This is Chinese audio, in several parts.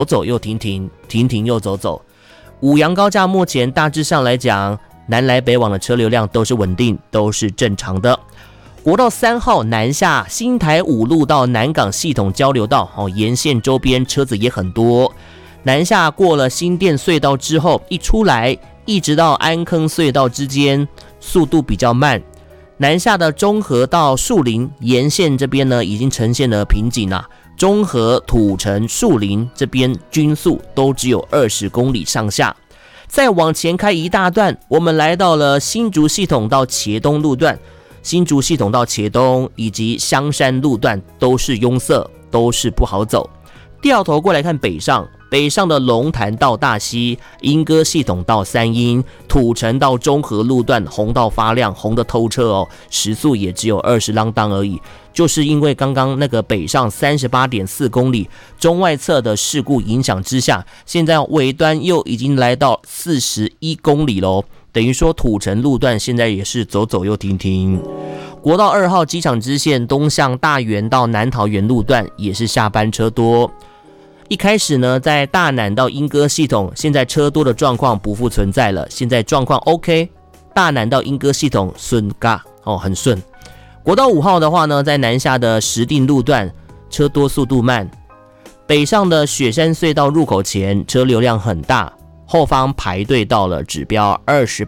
走又停停，停停又走走。五杨高架目前大致上来讲，南来北往的车流量都是稳定，都是正常的。国道3号南下新台5路到南港系统交流道，沿线周边车子也很多。南下过了新店隧道之后，一出来一直到安坑隧道之间，速度比较慢。南下的中和到树林沿线这边呢，已经呈现了瓶颈了。中和、土城、树林这边均速都只有20公里上下。再往前开一大段，我们来到了新竹系统到茄东路段。新竹系统到茄东以及香山路段都是拥塞，都是不好走。掉头过来看北上，北上的龙潭到大溪，莺歌系统到三鶯，土城到中和路段红到发亮，红的透彻哦，时速也只有20啷当而已。就是因为刚刚那个北上 38.4 公里中外侧的事故影响之下，现在尾端又已经来到41公里咯，等于说土城路段现在也是走走又停停。国道2号机场支线东向大园到南桃园路段也是下班车多。一开始呢，在大南到莺歌系统，现在车多的状况不复存在了，现在状况 OK。大南到莺歌系统顺嘎很顺。国道5号的话呢，在南下的石碇路段车多速度慢，北上的雪山隧道入口前车流量很大，后方排队到了指标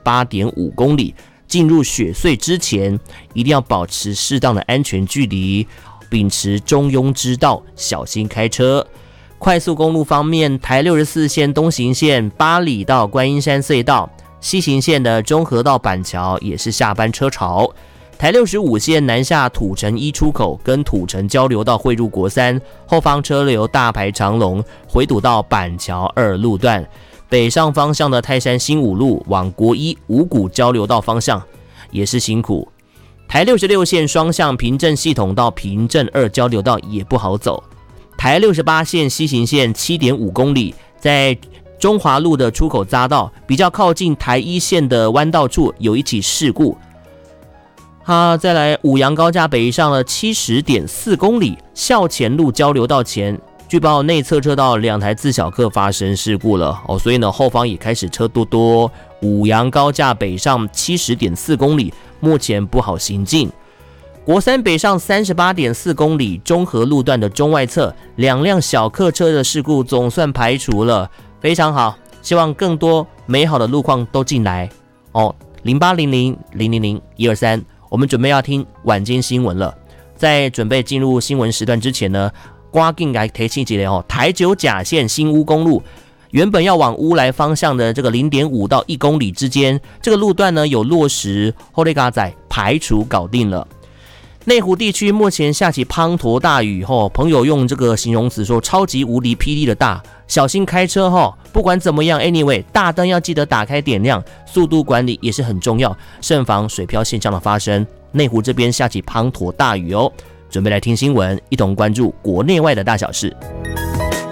28.5 公里。进入雪隧之前，一定要保持适当的安全距离，秉持中庸之道，小心开车。快速公路方面，台64线东行线八里到观音山隧道，西行线的中和到板桥也是下班车潮。台65线南下土城一出口跟土城交流道汇入国三，后方车流大排长龙，回堵到板桥2路段。北上方向的泰山新五路往国一五股交流道方向也是辛苦。台66线双向平镇系统到平镇2交流道也不好走。台68线西行线 7.5 公里，在中华路的出口匝道比较靠近台1线的弯道处有一起事故。再来五杨高架北上了 70.4 公里，校前路交流道前，据报内侧车道2台自小客发生事故了所以呢后方也开始车多。五杨高架北上 70.4 公里，目前不好行进。国三北上 38.4 公里，中和路段的中外侧2辆小客车的事故总算排除了，非常好，希望更多美好的路况都进来0800000123，我们准备要听晚间新闻了。在准备进入新闻时段之前呢，赶紧来提醒一下台九甲线新乌公路原本要往乌来方向的这个 0.5 到1公里之间，这个路段呢有落实后雷嘎仔排除搞定了。内湖地区目前下起滂沱大雨朋友用这个形容词说超级无敌霹雳的大，小心开车不管怎么样 anyway 大灯要记得打开点亮，速度管理也是很重要，慎防水漂现象的发生。内湖这边下起滂沱大雨准备来听新闻，一同关注国内外的大小事。